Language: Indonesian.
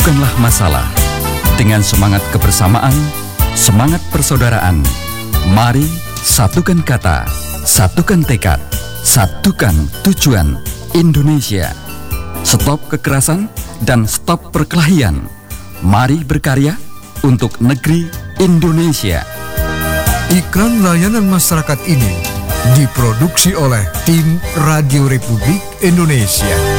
bukanlah masalah. Dengan semangat kebersamaan, semangat persaudaraan, mari satukan kata, satukan tekad, satukan tujuan Indonesia. Stop kekerasan dan stop perkelahian. Mari berkarya untuk negeri Indonesia. Iklan layanan masyarakat ini diproduksi oleh tim Radio Republik Indonesia.